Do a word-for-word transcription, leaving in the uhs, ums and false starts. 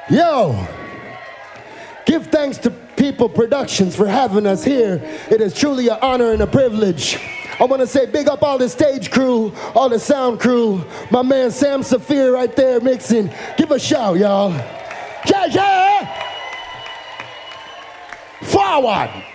Yo, give thanks to People Productions for having us here. It is truly an honor and a privilege. I want to say big up all the stage crew, all the sound crew, my man Sam Saphir right there mixing. Give a shout, y'all. Yeah, yeah! Forward!